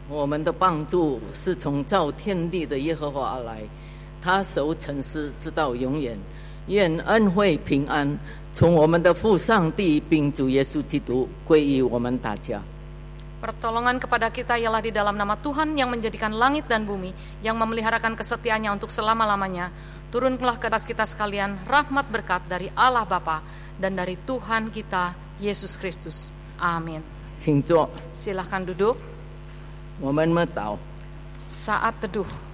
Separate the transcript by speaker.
Speaker 1: 我们的帮助是从造天地的耶和华而来，他守诚实直到永远。愿恩惠平安从我们的父上帝并主耶稣基督归于我们大家。
Speaker 2: Pertolongan kepada kita ialah di dalam nama Tuhan yang menjadikan langit dan bumi, yang memeliharakan kesetiaannya untuk selama-lamanya. Turunlah ke atas kita sekalian rahmat berkat dari Allah Bapa dan dari Tuhan kita Yesus Kristus. Amin.
Speaker 1: 请坐，
Speaker 2: Silahkan duduk.
Speaker 1: 我们默祷。
Speaker 2: Saat teduh.